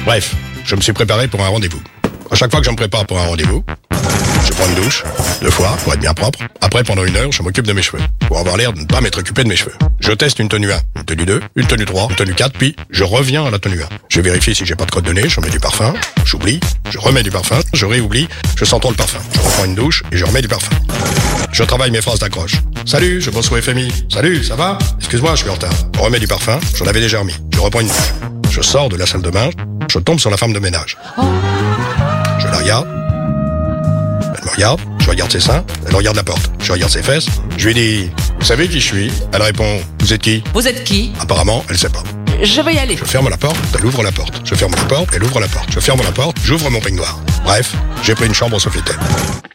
Bref, je me suis préparé pour un rendez-vous. À chaque fois que je me prépare pour un rendez-vous, je prends une douche, 2 fois, pour être bien propre. Après, pendant 1 heure, je m'occupe de mes cheveux, pour avoir l'air de ne pas m'être occupé de mes cheveux. Je teste une tenue 1, une tenue 2, une tenue 3, une tenue 4, puis je reviens à la tenue 1. Je vérifie si j'ai pas de crotte de nez, je remets du parfum, j'oublie, je remets du parfum, je réoublie, je sens trop le parfum. Je reprends une douche et je remets du parfum. Je travaille mes phrases d'accroche. Salut, je bosse au FMI. Salut, ça va? Excuse-moi, je suis en retard. Je remets du parfum, j'en avais déjà remis. Je reprends une douche. Je sors de la salle de bain, je tombe sur la femme de ménage. Je la regarde. Elle me regarde, je regarde ses seins, elle regarde la porte. Je regarde ses fesses. Je lui dis, vous savez qui je suis? Elle répond, vous êtes qui? Vous êtes qui? Apparemment, elle sait pas. Je vais y aller. Je ferme la porte, elle ouvre la porte. Je ferme la porte, elle ouvre la porte. Je ferme la porte, j'ouvre mon peignoir. Bref, j'ai pris une chambre au Sofitel.